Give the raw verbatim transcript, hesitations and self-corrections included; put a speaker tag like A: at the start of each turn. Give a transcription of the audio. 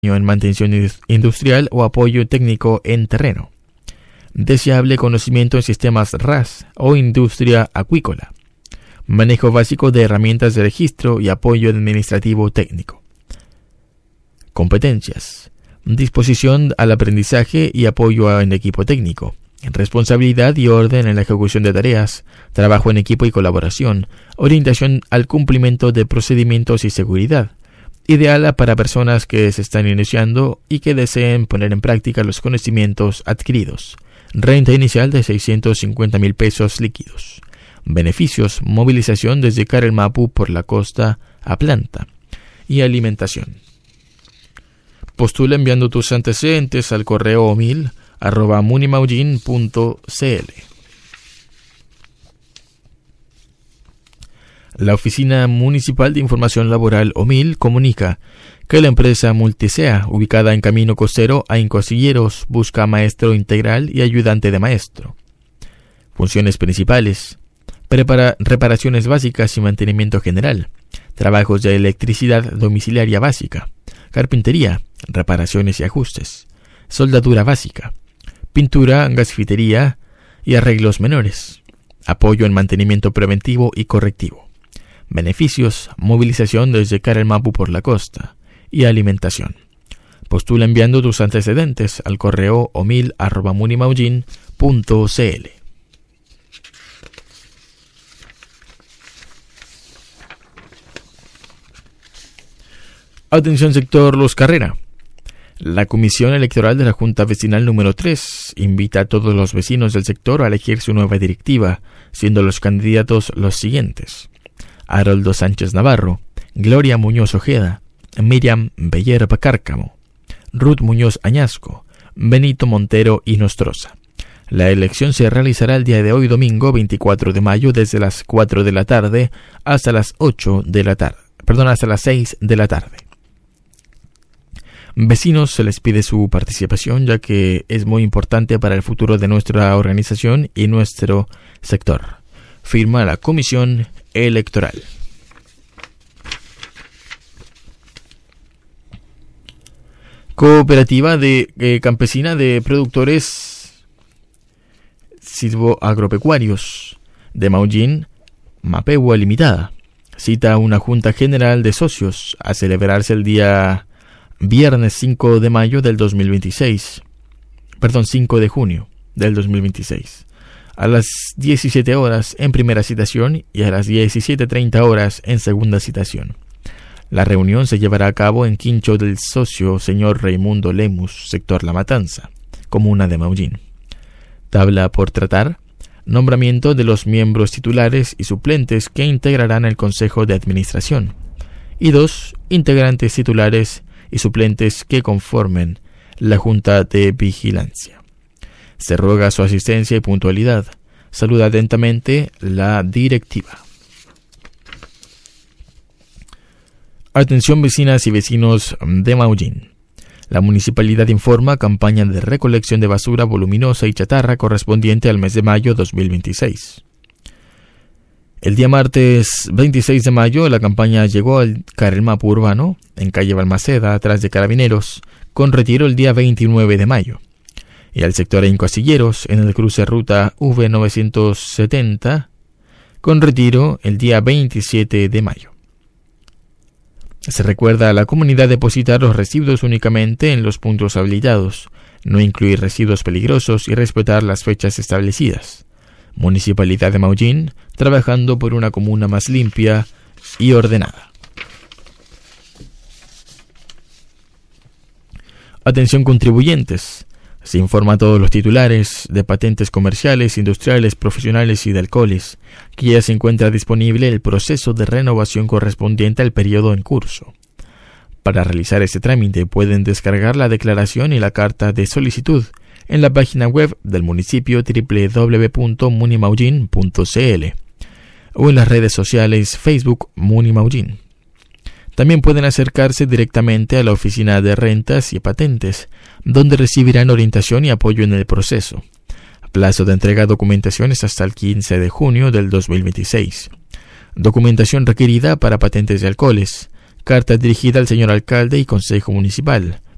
A: en mantención industrial o apoyo técnico en terreno. Deseable conocimiento en sistemas R A S o industria acuícola. Manejo básico de herramientas de registro y apoyo administrativo técnico. Competencias. Disposición al aprendizaje y apoyo en equipo técnico. Responsabilidad y orden en la ejecución de tareas. Trabajo en equipo y colaboración. Orientación al cumplimiento de procedimientos y seguridad. Ideal para personas que se están iniciando y que deseen poner en práctica los conocimientos adquiridos. Renta inicial de seiscientos cincuenta mil pesos líquidos. Beneficios: movilización desde Carelmapu por la costa a planta. Y alimentación. Postula enviando tus antecedentes al correo omil arroba munimaujin punto cl. La Oficina Municipal de Información Laboral OMIL comunica que la empresa Multisea, ubicada en Camino Costero a Incosilleros, busca maestro integral y ayudante de maestro. Funciones principales: prepara reparaciones básicas y mantenimiento general, trabajos de electricidad domiciliaria básica, carpintería, reparaciones y ajustes, soldadura básica, pintura, gasfitería y arreglos menores, apoyo en mantenimiento preventivo y correctivo. Beneficios: movilización desde Carelmapu por la costa y alimentación. Postula enviando tus antecedentes al correo omil arroba munimaujin punto cl. Atención sector Los Carrera. La Comisión Electoral de la Junta Vecinal número tres invita a todos los vecinos del sector a elegir su nueva directiva, siendo los candidatos los siguientes: Haroldo Sánchez Navarro, Gloria Muñoz Ojeda, Miriam Beller Cárcamo, Ruth Muñoz Añasco, Benito Montero y Nostroza. La elección se realizará el día de hoy, domingo veinticuatro de mayo, desde las cuatro de la tarde hasta las ocho de la tarde, perdón, hasta las seis de la tarde. Vecinos, se les pide su participación, ya que es muy importante para el futuro de nuestra organización y nuestro sector. Firma la Comisión Electoral. Cooperativa de eh, Campesina de Productores Silvoagropecuarios de Maullín, Mapegua Limitada, cita una Junta General de Socios a celebrarse el día viernes cinco de mayo del dos mil veintiséis, perdón, cinco de junio del dos mil veintiséis, a las diecisiete horas en primera citación y a las diecisiete treinta horas en segunda citación. La reunión se llevará a cabo en Quincho del Socio señor Raimundo Lemus, sector La Matanza, comuna de Maullín. Tabla por tratar: nombramiento de los miembros titulares y suplentes que integrarán el Consejo de Administración, y dos integrantes titulares y suplentes que conformen la Junta de Vigilancia. Se ruega su asistencia y puntualidad. Saluda atentamente la directiva. Atención vecinas y vecinos de Maullín. La municipalidad informa campaña de recolección de basura voluminosa y chatarra correspondiente al mes de mayo dos mil veintiséis. El día martes veintiséis de mayo, la campaña llegó al Carelmapu urbano, en calle Balmaceda, atrás de Carabineros, con retiro el día veintinueve de mayo. Y al sector Incosilleros, en el cruce ruta V novecientos setenta, con retiro el día veintisiete de mayo. Se recuerda a la comunidad depositar los residuos únicamente en los puntos habilitados, no incluir residuos peligrosos y respetar las fechas establecidas. Municipalidad de Maullín, trabajando por una comuna más limpia y ordenada. Atención contribuyentes. Se informa a todos los titulares de patentes comerciales, industriales, profesionales y de alcoholes que ya se encuentra disponible el proceso de renovación correspondiente al periodo en curso. Para realizar este trámite pueden descargar la declaración y la carta de solicitud en la página web del municipio doble u doble u doble u punto munimaujin punto cl o en las redes sociales Facebook Munimaujin. También pueden acercarse directamente a la Oficina de Rentas y Patentes, donde recibirán orientación y apoyo en el proceso. Plazo de entrega de documentaciones hasta el quince de junio del dos mil veintiséis. Documentación requerida para patentes de alcoholes. Carta dirigida al señor alcalde y consejo municipal.